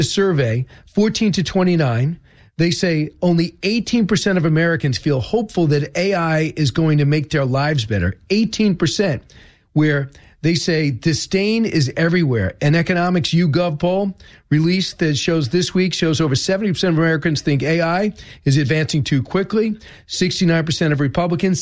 survey, 14 to 29, they say only 18% of Americans feel hopeful that AI is going to make their lives better. 18%, where they say disdain is everywhere. An Economics YouGov poll released that shows this week shows over 70% of Americans think AI is advancing too quickly. 69% of Republicans,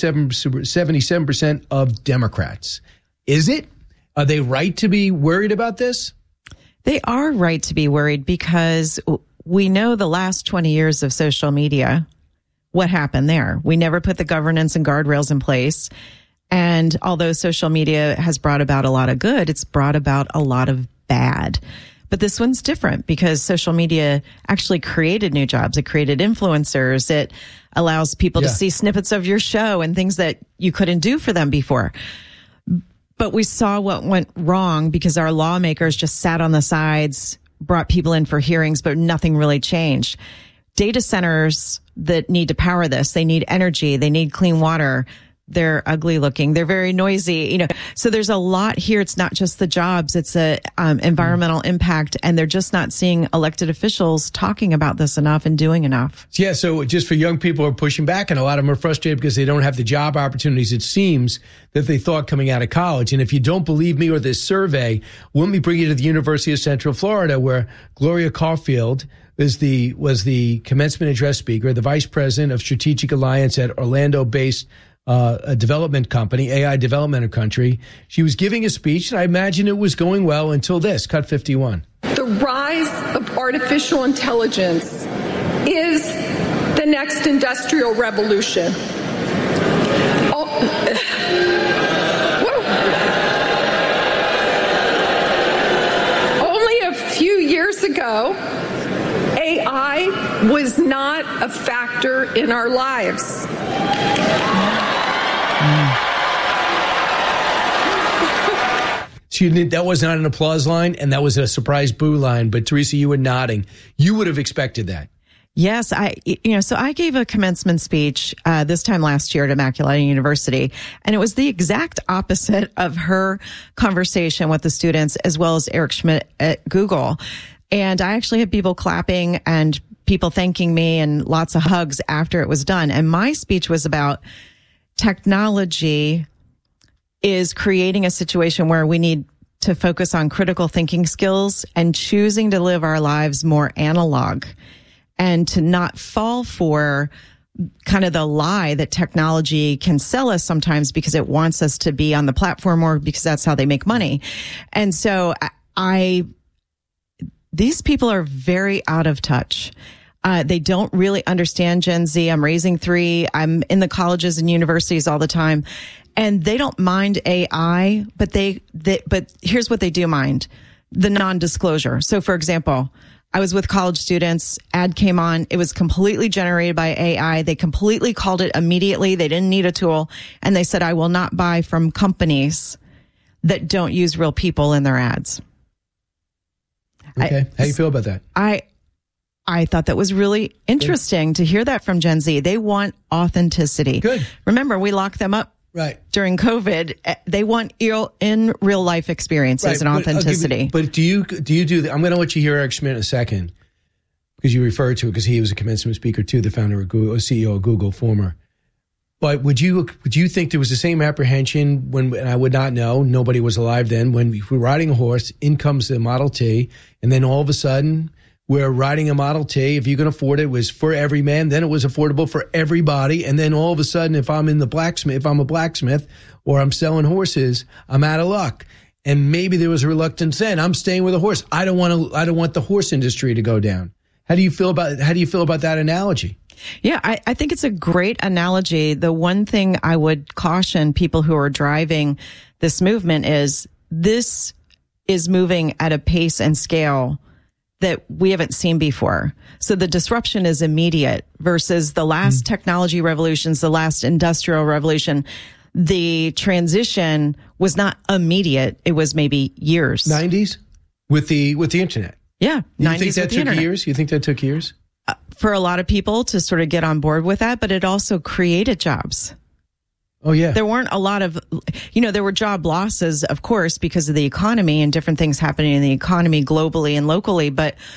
77% of Democrats. Is it? Are they right to be worried about this? They are right to be worried because we know the last 20 years of social media, what happened there. We never put the governance and guardrails in place. And although social media has brought about a lot of good, it's brought about a lot of bad. But this one's different because social media actually created new jobs. It created influencers. It allows people to see snippets of your show and things that you couldn't do for them before. But we saw what went wrong because our lawmakers just sat on the sides, brought people in for hearings, but nothing really changed. Data centers that need to power this, they need energy, they need clean water. They're ugly looking. They're very noisy, So there's a lot here. It's not just the jobs. It's a environmental impact. And they're just not seeing elected officials talking about this enough and doing enough. Yeah. So just for young people who are pushing back, and a lot of them are frustrated because they don't have the job opportunities, it seems, that they thought coming out of college. And if you don't believe me or this survey, let me bring you to the University of Central Florida, where Gloria Caulfield was the commencement address speaker, the vice president of strategic alliance at Orlando-based a development company, AI Development Country. She was giving a speech, and I imagine it was going well until this, cut 51. The rise of artificial intelligence is the next industrial revolution. Only a few years ago, AI was not a factor in our lives. That was not an applause line, and that was a surprise boo line. But Teresa, you were nodding. You would have expected that. Yes, so I gave a commencement speech this time last year at Immaculata University, and it was the exact opposite of her conversation with the students, as well as Eric Schmidt at Google. And I actually had people clapping and people thanking me and lots of hugs after it was done. And my speech was about technology is creating a situation where we need to focus on critical thinking skills and choosing to live our lives more analog and to not fall for kind of the lie that technology can sell us sometimes because it wants us to be on the platform or because that's how they make money. And so these people are very out of touch. They don't really understand Gen Z. I'm raising 3. I'm in the colleges and universities all the time. And they don't mind AI, but but here's what they do mind: the non-disclosure. So, for example, I was with college students. Ad came on. It was completely generated by AI. They completely called it immediately. They didn't need a tool, and they said, "I will not buy from companies that don't use real people in their ads." Okay, how do you feel about that? I thought that was really interesting to hear that from Gen Z. They want authenticity. Good. Remember, we locked them up. Right. During COVID, they want in real life experiences and authenticity. But do you do that? I'm going to let you hear Eric Schmidt in a second because you referred to it because he was a commencement speaker too, the founder of Google, CEO of Google, former. But would you think there was the same apprehension when, and I would not know, nobody was alive then, when we were riding a horse, in comes the Model T, and then all of a sudden we're riding a Model T. If you can afford it, it was for every man. Then it was affordable for everybody. And then all of a sudden, if I'm a blacksmith or I'm selling horses, I'm out of luck. And maybe there was a reluctance then. I'm staying with a horse. I don't want the horse industry to go down. How do you feel about that analogy? Yeah, I think it's a great analogy. The one thing I would caution people who are driving this movement is this is moving at a pace and scale that we haven't seen before. So the disruption is immediate versus the last technology revolutions, the last industrial revolution. The transition was not immediate. It was maybe years. 90s with the internet. Yeah. You think that took years? You think that took years? For a lot of people to sort of get on board with that, but it also created jobs. Oh, yeah. There weren't a lot of, there were job losses, of course, because of the economy and different things happening in the economy globally and locally. But